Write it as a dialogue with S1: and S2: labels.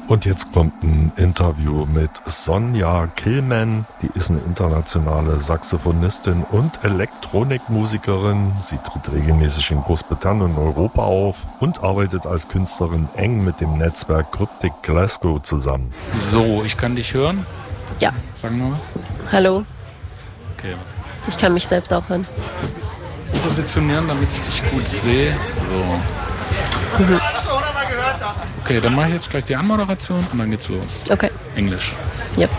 S1: Und jetzt kommt ein Interview mit Sonja Killman. Die ist eine internationale Saxophonistin und Elektronikmusikerin. Sie tritt regelmäßig in Großbritannien und Europa auf und arbeitet als Künstlerin eng mit dem Netzwerk Cryptic Glasgow zusammen.
S2: So, ich kann dich hören?
S3: Ja.
S2: Sag mal was.
S3: Hallo.
S2: Okay.
S3: Ich kann mich selbst auch hören.
S2: Positionieren, damit ich dich gut sehe. So. Okay, dann mache ich jetzt gleich die Anmoderation und dann geht's los.
S3: Okay.
S2: Englisch.
S3: Yep.